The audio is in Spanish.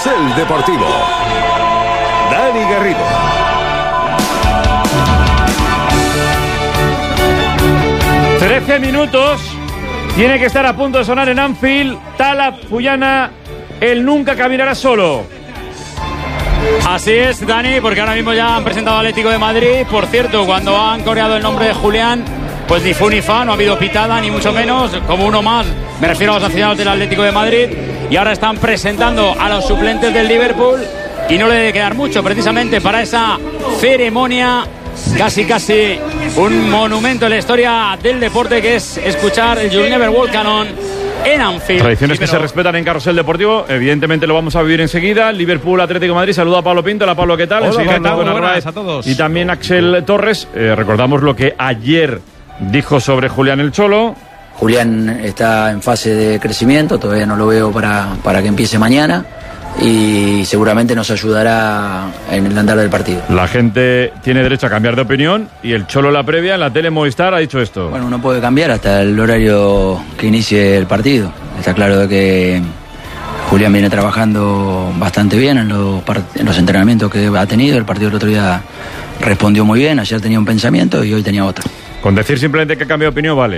Carrusel Deportivo. Dani Garrido. Trece minutos. Tiene que estar a punto de sonar en Anfield. Talat Fuyana, él nunca caminará solo. Así es, Dani, porque ahora mismo ya han presentado al Atlético de Madrid. Por cierto, cuando han coreado el nombre de Julián, pues ni fu ni fa, no ha habido pitada, ni mucho menos, como uno más. Me refiero a los aficionados del Atlético de Madrid. Y ahora están presentando a los suplentes del Liverpool. Y no le debe quedar mucho, precisamente para esa ceremonia. Casi un monumento en la historia del deporte, que es escuchar el You'll Never Walk Alone en Anfield. Tradiciones que se respetan en Carrusel Deportivo. Evidentemente lo vamos a vivir enseguida. Liverpool, Atlético de Madrid. Saluda a Pablo Pinto. Hola, Pablo, ¿qué tal? Hola, ¿qué tal? Buenas a todos. Y también Axel Torres. Recordamos lo que ayer dijo sobre Julián el Cholo. Julián está en fase de crecimiento, todavía no lo veo para que empiece mañana, y seguramente nos ayudará en el andar del partido. La gente tiene derecho a cambiar de opinión, y el Cholo en la previa, en la tele Movistar, ha dicho esto. Bueno, uno puede cambiar hasta el horario que inicie el partido. Está claro de que Julián viene trabajando bastante bien en los entrenamientos que ha tenido. El partido del otro día respondió muy bien, ayer tenía un pensamiento y hoy tenía otro. Con decir simplemente que cambia de opinión vale.